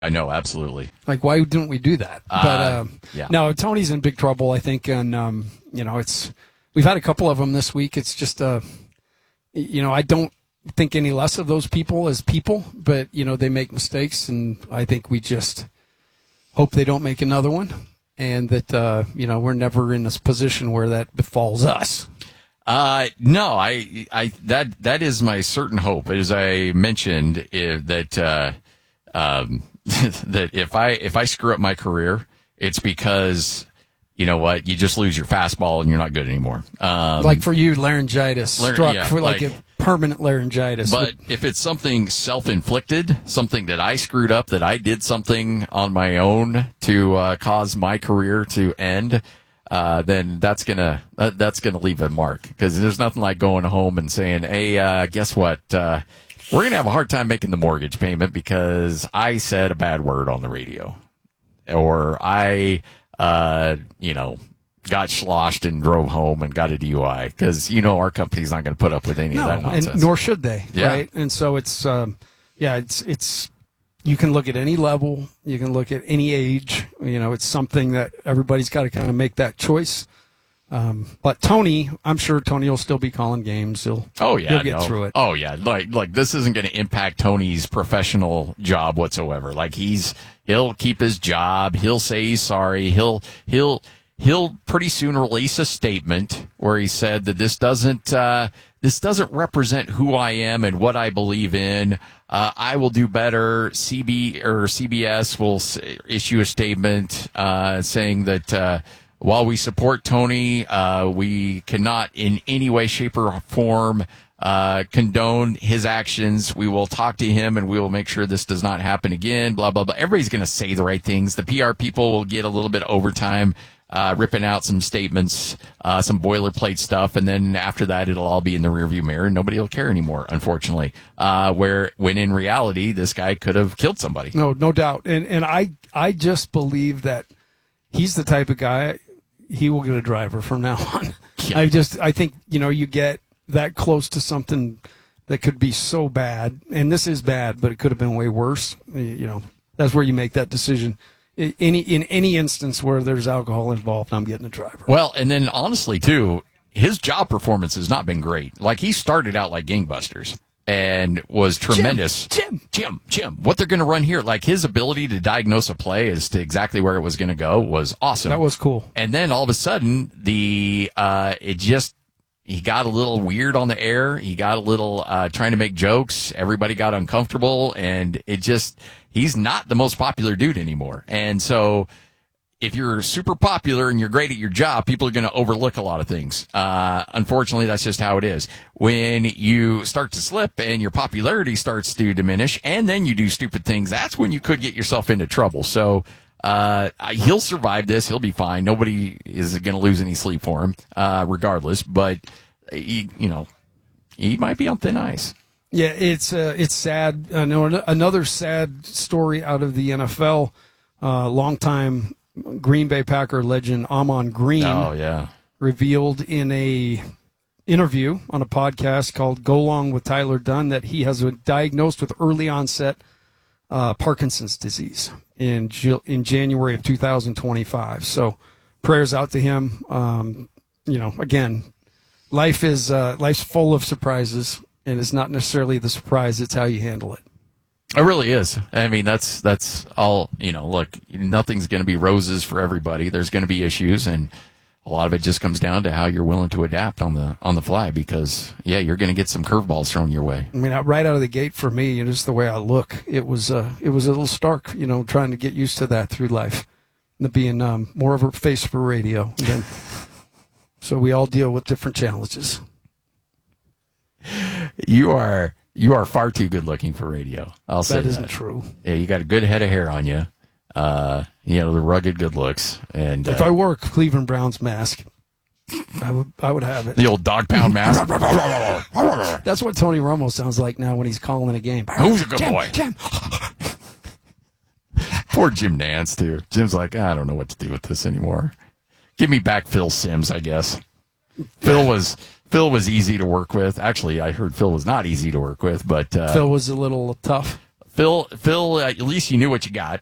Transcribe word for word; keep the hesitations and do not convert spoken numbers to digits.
I know, absolutely. Like, why didn't we do that? Uh, but um, yeah. no, Tony's in big trouble, I think, and um, you know, it's we've had a couple of them this week. It's just, uh, you know, I don't think any less of those people as people, but you know, they make mistakes, and I think we just hope they don't make another one, and that uh, you know, we're never in this position where that befalls us. Uh, no, I, I, that, that is my certain hope. As I mentioned, is that, uh, um, that if I, if I screw up my career, it's because, you know what, you just lose your fastball and you're not good anymore. Um, like for you, laryngitis lar- struck yeah, for like, like a permanent laryngitis. But if it's something self-inflicted, something that I screwed up, that I did something on my own to, uh, cause my career to end, Uh, then that's gonna uh, that's gonna leave a mark, because there's nothing like going home and saying, "Hey, uh, guess what? Uh, we're gonna have a hard time making the mortgage payment because I said a bad word on the radio, or I, uh, you know, got sloshed and drove home and got a D U I," because you know our company's not going to put up with any no, of that nonsense. and nor should they, Yeah. right? And so it's, um, yeah, it's it's. You can look at any level. You can look at any age. You know, it's something that everybody's got to kind of make that choice. Um, but Tony, I'm sure Tony will still be calling games. He'll, oh yeah, he'll get no. through it. Oh yeah, like like this isn't going to impact Tony's professional job whatsoever. Like he's he'll keep his job. He'll say he's sorry. He'll he'll he'll pretty soon release a statement where he said that this doesn't uh, this doesn't represent who I am and what I believe in. Uh, I will do better. C B or C B S will s- issue a statement uh, saying that uh, while we support Tony, uh, we cannot in any way, shape, or form uh, condone his actions. We will talk to him and we will make sure this does not happen again. Blah blah blah. Everybody's going to say the right things. The P R people will get a little bit of overtime. Uh, ripping out some statements, uh, some boilerplate stuff, and then after that, it'll all be in the rearview mirror, and nobody will care anymore, unfortunately. Uh, where, when in reality, this guy could have killed somebody. No, no doubt. And and I I just believe that he's the type of guy, he will get a driver from now on. Yeah. I just I think, you know, you get that close to something that could be so bad, and this is bad, but it could have been way worse. You know, that's where you make that decision. Any in any instance where there's alcohol involved, I'm getting a driver. Well, and then honestly, too, his job performance has not been great. Like, he started out like gangbusters and was tremendous. Jim, Jim, Jim, what they're going to run here, like his ability to diagnose a play as to exactly where it was going to go was awesome. That was cool. And then all of a sudden, the uh, it just he got a little weird on the air. He got a little uh, trying to make jokes. Everybody got uncomfortable, and it just he's not the most popular dude anymore. And so, if you're super popular and you're great at your job, people are going to overlook a lot of things. Uh, unfortunately, that's just how it is. When you start to slip and your popularity starts to diminish, and then you do stupid things, that's when you could get yourself into trouble. So, uh, he'll survive this. He'll be fine. Nobody is going to lose any sleep for him, uh, regardless. But, he, you know, he might be on thin ice. Yeah, it's uh, it's sad. Uh, no, another sad story out of the N F L. Uh, longtime Green Bay Packer legend Amon Green Oh, yeah. revealed in a interview on a podcast called Go Long with Tyler Dunn that he has been diagnosed with early onset uh, Parkinson's disease in Ju- in January of two thousand twenty-five. So prayers out to him. Um, you know, again, life is uh, life's full of surprises. And it's not necessarily the surprise, it's how you handle it. It really is. I mean, that's that's all, you know, look, nothing's going to be roses for everybody. There's going to be issues, and a lot of it just comes down to how you're willing to adapt on the on the fly, because, yeah, you're going to get some curveballs thrown your way. I mean, right out of the gate for me, you know, just the way I look, it was uh, it was a little stark, you know, trying to get used to that through life, and being um, more of a face for radio. Than, so we all deal with different challenges. You are you are far too good looking for radio. I'll say that that isn't true. Yeah, you got a good head of hair on you. Uh, you know, the rugged good looks, and If uh, I wore a Cleveland Browns mask, I would I would have it. the old dog pound mask. That's what Tony Romo sounds like now when he's calling a game. Who's a good Jim, boy? Jim. Poor Jim Nance too. Jim's like, I don't know what to do with this anymore. Give me back Phil Simms, I guess. Phil was. Phil was easy to work with. Actually, I heard Phil was not easy to work with, but uh, Phil was a little tough. Phil, Phil, uh, at least you knew what you got.